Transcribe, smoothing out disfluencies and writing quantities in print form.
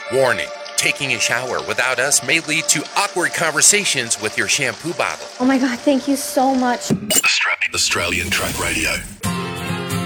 Warning, taking a shower without us may lead to awkward conversations with your shampoo bottle. Oh my God, thank you so much. Australian Track Radio.